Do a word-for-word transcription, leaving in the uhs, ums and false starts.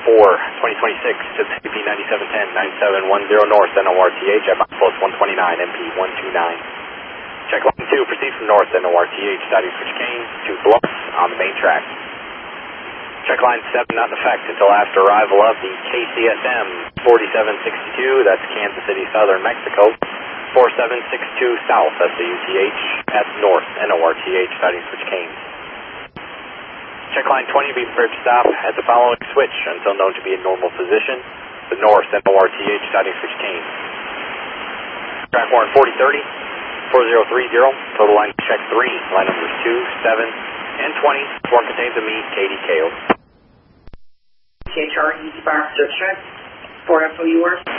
four, twenty twenty-six to C P ninety-seven ten, ninety-seven ten north, N O R T H at Post one twenty-nine, M P one two nine. Check line two, proceed from north, N O R T H, starting switch Kane to Bluffs on the main track. Check line seven not in effect until after arrival of the K C S M forty-seven sixty-two, that's Kansas City, Southern Mexico, forty-seven sixty-two south, that's the U T H at north, N O R T H, starting switch Kane. Check line twenty, be prepared to stop at the following switch until known to be in normal position, the north, N O R T H, starting switch Kane. Track one forty thirty, four zero three zero, total line check three, line numbers two, seven, and twenty, sworn contains of me, K D K O. T H R, Easy Box, search check, four F O U R.